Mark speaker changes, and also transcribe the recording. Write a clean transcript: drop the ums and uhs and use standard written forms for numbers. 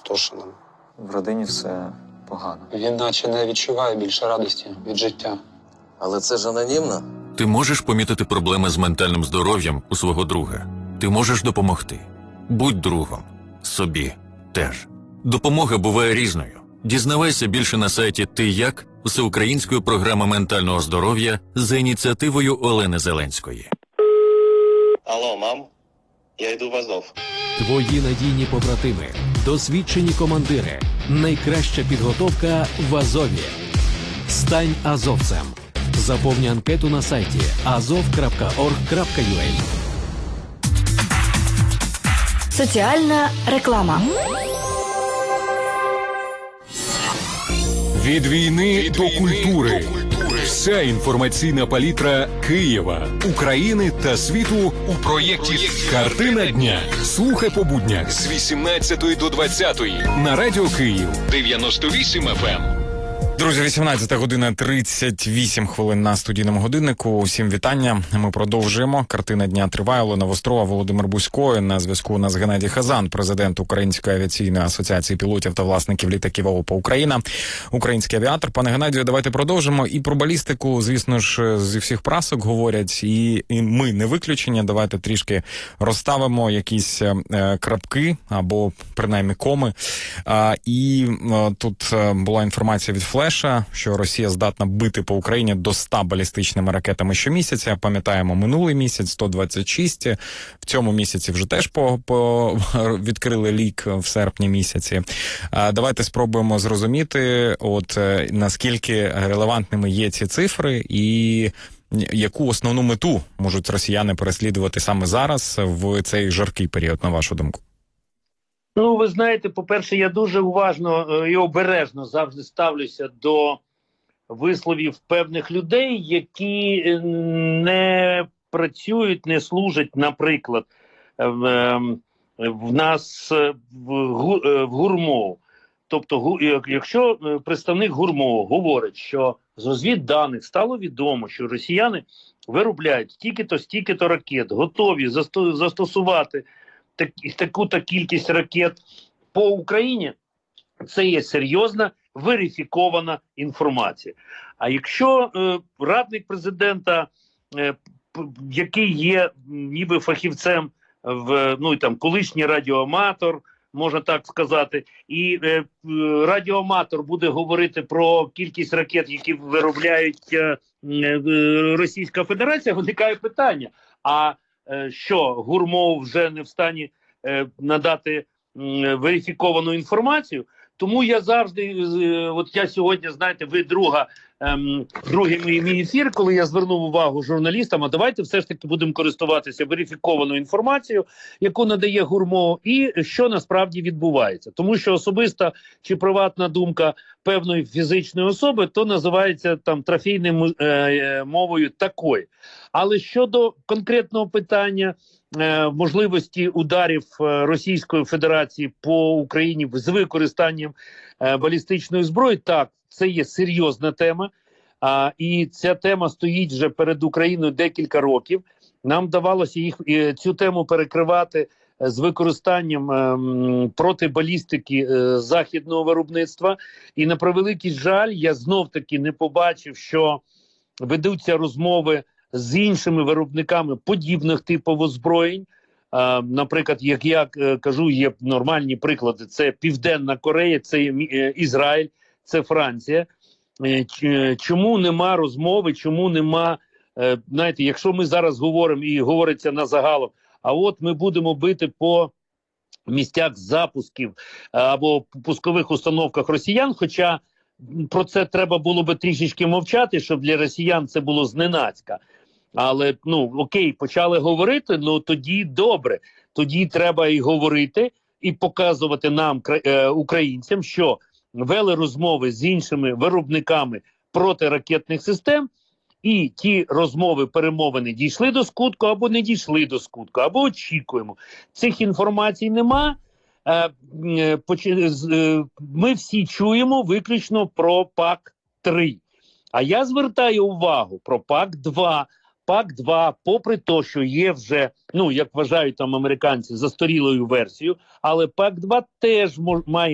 Speaker 1: спустошеним.
Speaker 2: В родині все погано.
Speaker 1: Він наче не відчуває більше радості від життя.
Speaker 3: Але це ж анонімно.
Speaker 4: Ти можеш помітити проблеми з ментальним здоров'ям у свого друга. Ти можеш допомогти. Будь другом. Собі теж. Допомога буває різною. Дізнавайся більше на сайті «Ти як» всеукраїнської програми ментального здоров'я за ініціативою Олени Зеленської.
Speaker 5: Алло, мам, я йду в Азов.
Speaker 6: Твої надійні побратими, досвідчені командири, найкраща підготовка в Азові. Стань азовцем. Заповни анкету на сайті azov.org.ua.
Speaker 7: Соціальна реклама.
Speaker 8: Від війни до культури. Вся інформаційна палітра Києва, України та світу у проєкті «Картина дня». Слухай по буднях з 18 до 20 на Радіо Київ 98 FM.
Speaker 9: Друзі, 18 година 38 хвилин на студійному годиннику. Усім вітання. Ми продовжуємо. Картина дня триває. Олена Вострова, Володимир Бузько. На зв'язку у нас Геннадій Хазан, президент Української авіаційної асоціації пілотів та власників літаків ООП «Україна», український авіатор. Пане Геннадію, давайте продовжимо. І про балістику, звісно ж, зі всіх прасок говорять, і ми не виключення. Давайте трішки розставимо якісь крапки або принаймні коми. І тут була інформація від Флеша, що Росія здатна бити по Україні до 100 балістичними ракетами щомісяця. Пам'ятаємо, минулий місяць 126. В цьому місяці вже теж відкрили лік в серпні місяці. Давайте спробуємо зрозуміти, наскільки релевантними є ці цифри і яку основну мету можуть росіяни переслідувати саме зараз в цей жаркий період, на вашу думку?
Speaker 10: Ну, ви знаєте, по-перше, я дуже уважно і обережно завжди ставлюся до висловів певних людей, які не працюють, не служать, наприклад, в нас в ГУРМО. Тобто, якщо представник ГУРМО говорить, що з розвідданих стало відомо, що росіяни виробляють стільки-то ракет, готові застосувати таку-то кількість ракет по Україні, це є серйозна, верифікована інформація. А якщо радник президента, який є ніби фахівцем, колишній радіоаматор, можна так сказати, і радіоаматор буде говорити про кількість ракет, які виробляють Російська Федерація, виникає питання, а що ГУРМО вже не в стані надати верифіковану інформацію? Тому я завжди, я сьогодні, знаєте, ви другий мій ефір, коли я звернув увагу журналістам, а давайте все ж таки будемо користуватися верифікованою інформацією, яку надає ГУРМО, і що насправді відбувається. Тому що особиста чи приватна думка певної фізичної особи, то називається там трофейною мовою такої. Але щодо конкретного питання можливості ударів Російської Федерації по Україні з використанням балістичної зброї, так, це є серйозна тема, і ця тема стоїть вже перед Україною декілька років. Нам вдавалося цю тему перекривати з використанням протибалістики західного виробництва. І на превеликий жаль, я знов-таки не побачив, що ведуться розмови з іншими виробниками подібних типів озброєнь. Наприклад, як я кажу, є нормальні приклади. Це Південна Корея, це Ізраїль, це Франція. Чому нема розмови, чому нема, знаєте, якщо ми зараз говоримо і говориться на загалом, а от ми будемо бити по місцях запусків або пускових установках росіян, хоча про це треба було би трішечки мовчати, щоб для росіян це було зненацька. Але, окей, почали говорити, тоді добре. Тоді треба і говорити, і показувати нам, українцям, що вели розмови з іншими виробниками протиракетних систем, і ті розмови, перемовини дійшли до скутку або не дійшли до скутку, або очікуємо. Цих інформацій нема. Ми всі чуємо виключно про ПАК-3. А я звертаю увагу про ПАК-2. ПАК-2, попри те, що є вже, як вважають там американці, застарілою версією, але ПАК-2 теж має